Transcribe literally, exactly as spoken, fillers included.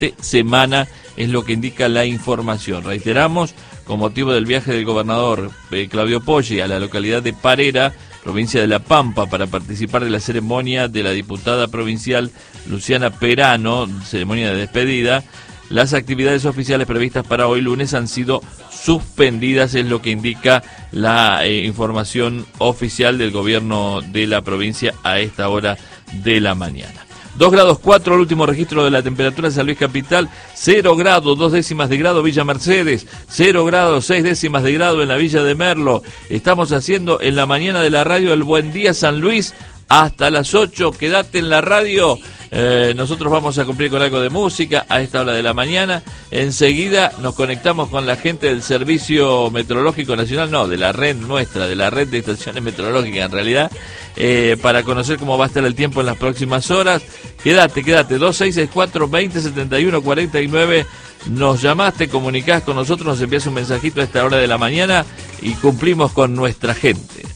semana, es lo que indica la información. Reiteramos, con motivo del viaje del gobernador eh, Claudio Poggi a la localidad de Parera, provincia de La Pampa, para participar de la ceremonia de la diputada provincial Luciana Perano, ceremonia de despedida, las actividades oficiales previstas para hoy lunes han sido suspendidas, es lo que indica la eh, información oficial del gobierno de la provincia a esta hora de la mañana. dos grados cuatro, el último registro de la temperatura en San Luis Capital, cero grados, dos décimas de grado Villa Mercedes, cero grados, seis décimas de grado en la Villa de Merlo. Estamos haciendo en la mañana de la radio el Buen Día San Luis hasta las ocho, quédate en la radio. Eh, nosotros vamos a cumplir con algo de música a esta hora de la mañana. Enseguida nos conectamos con la gente del Servicio Meteorológico Nacional, no, de la red nuestra, de la red de estaciones meteorológicas en realidad, eh, para conocer cómo va a estar el tiempo en las próximas horas. Quédate, quédate, dos seis seis cuatro, veinte setenta y uno cuarenta y nueve. Nos llamás, te comunicás con nosotros, nos envías un mensajito a esta hora de la mañana y cumplimos con nuestra gente.